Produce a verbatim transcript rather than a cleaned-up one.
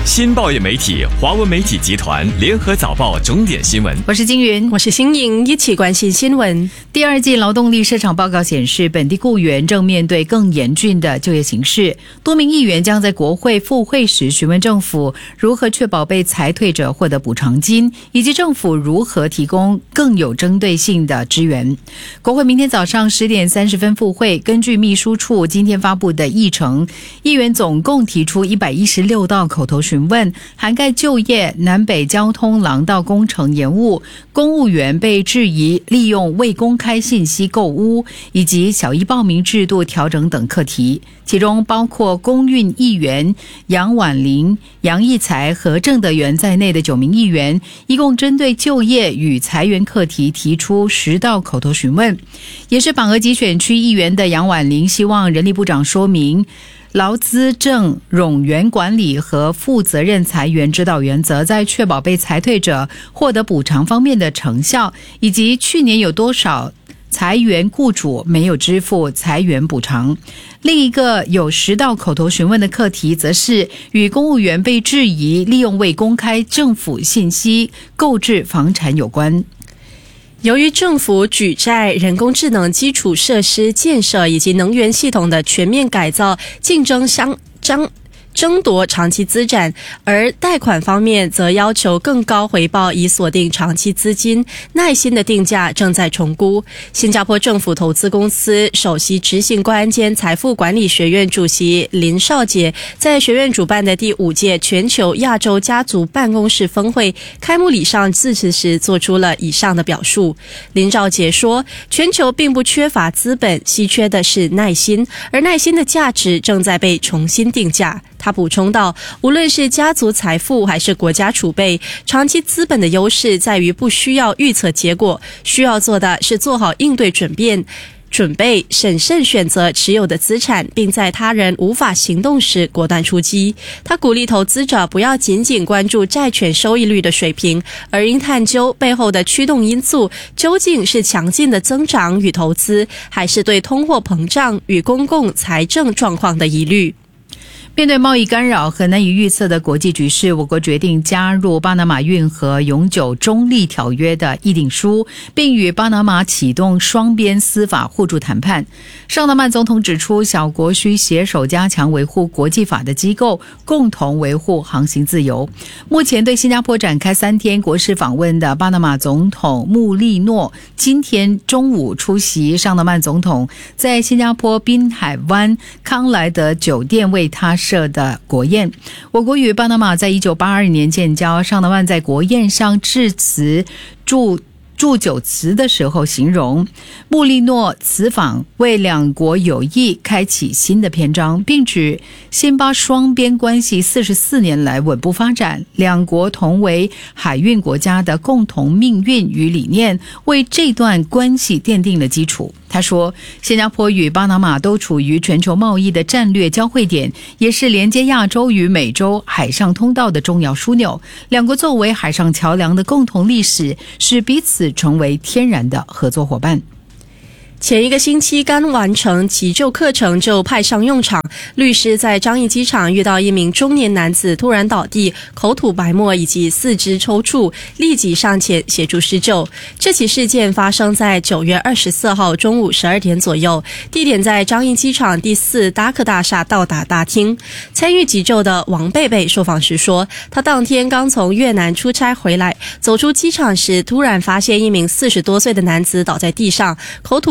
新报业媒体华文媒体集团联合早报重点新闻。 我是金云， 我是新颖，一起关心新闻。 第二季劳动力市场报告显示，本地雇员正面对更严峻的就业形势。多名议员将在国会复会时询问政府如何确保被裁退者获得补偿金，以及政府如何提供更有针对性的支援。国会明天早上十点三十分复会，根据秘书处今天发布的议程，议员总共提出一百一十六道口头询问，涵盖就业、南北交通廊道工程延误、公务员被质疑利用未公开信息购屋，以及小一报名制度调整等课题。其中包括公运议员杨婉玲、杨义才和郑德元在内的九名议员，一共针对就业与裁员课题提出十道口头询问。也是榜额集选区议员的杨婉玲希望人力部长说明劳资正冗员管理和负责任裁员指导原则在确保被裁退者获得补偿方面的成效，以及去年有多少裁员雇主没有支付裁员补偿。另一个有十道口头询问的课题，则是与公务员被质疑利用未公开政府信息购置房产有关。 由于政府举债、人工智能基础设施建设以及能源系统的全面改造，竞争相争争夺长期资产，而贷款方面则要求更高回报以锁定长期资金，耐心的定价正在重估。新加坡政府投资公司首席执行官兼财富管理学院主席林少杰在学院主办的第五届全球亚洲家族办公室峰会开幕礼上致辞时做出了以上的表述。林少杰说，全球并不缺乏资本，稀缺的是耐心，而耐心的价值正在被重新定价。他补充道，无论是家族财富还是国家储备，长期资本的优势在于不需要预测结果，需要做的是做好应对准备准备审慎选择持有的资产，并在他人无法行动时果断出击。他鼓励投资者不要仅仅关注债券收益率的水平，而应探究背后的驱动因素究竟是强劲的增长与投资，还是对通货膨胀与公共财政状况的疑虑。 面对贸易干扰和难以预测的国际局势，我国决定加入巴拿马运河永久中立条约的议定书，并与巴拿马启动双边司法互助谈判。尚德曼总统指出，小国需携手加强维护国际法的机构，共同维护航行自由。目前对新加坡展开三天国事访问的巴拿马总统穆利诺，今天中午出席尚德曼总统在新加坡滨海湾康莱德酒店为他设的国宴。我国与巴拿马在一九八二年建交，尚德曼在国宴上致辞祝祝酒词的时候形容，穆利诺此访为两国友谊开启新的篇章，并指新巴双边关系四十四年来稳步发展，两国同为海运国家的共同命运与理念为这段关系奠定了基础。他说，新加坡与巴拿马都处于全球贸易的战略交汇点，也是连接亚洲与美洲海上通道的重要枢纽。两国作为海上桥梁的共同历史，使彼此成为天然的合作伙伴。 前一个星期刚完成急救课程就派上用场，律师在樟宜机场遇到一名中年男子突然倒地，口吐白沫以及四肢抽搐，立即上前协助施救。这起事件发生在九月二十四号中午十二点左右，地点在樟宜机场第四达克大厦到达大厅。参与急救的王贝贝受访时说，他当天刚从越南出差回来，走出机场时突然发现一名四十多岁的男子倒在地上，口吐